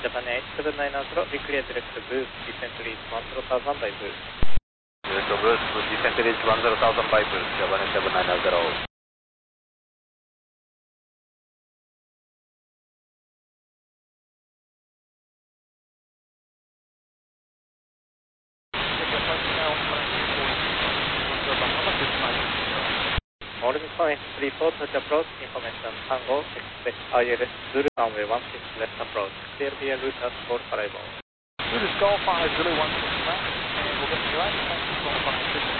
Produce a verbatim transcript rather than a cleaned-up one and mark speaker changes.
Speaker 1: Japan eight seven nine zero, be clear direct to boost, descent reach one zero thousand by boost.
Speaker 2: Direct to boost, descent reach one zero thousand by boost, Japan eight seven nine zero.
Speaker 1: Morning point three four, touch approach, information, Tango, expect I L S, Zulu runway one six left approach, clear via route as four five zero.
Speaker 3: Zulu Golf five, Zulu one six left, and we'll get you right, thanks for Golf five six.